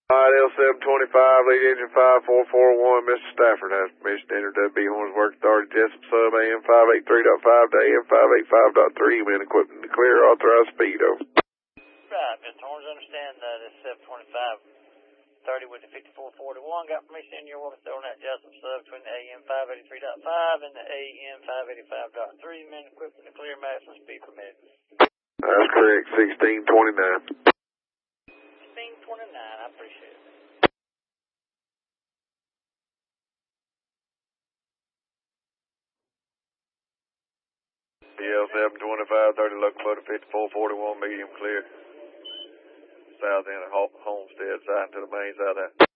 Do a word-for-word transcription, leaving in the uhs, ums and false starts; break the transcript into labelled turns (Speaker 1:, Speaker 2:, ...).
Speaker 1: Alright, L seven twenty-five, lead engine five four four one, Mister Stafford has permission to enter W B Horns Work Authority, Jessup Sub, A M five eighty-three point five to A M five eighty-five point three, men equipment to clear, authorized speed, over.
Speaker 2: Right, Mister Horns, understand that uh, it's seven twenty-five thirty with the fifty-four forty-one, got permission in your water throwing that Jessup Sub between the A M five eighty-three point five and the A M five eighty-five point three, men equipment to clear, maximum speed permitted.
Speaker 1: That's correct, sixteen twenty-nine.
Speaker 2: sixteen twenty-nine, I appreciate it.
Speaker 1: L seven twenty-five thirty, locomotive fifty-four forty-one, medium clear. South end of Homestead, side to the main side of that.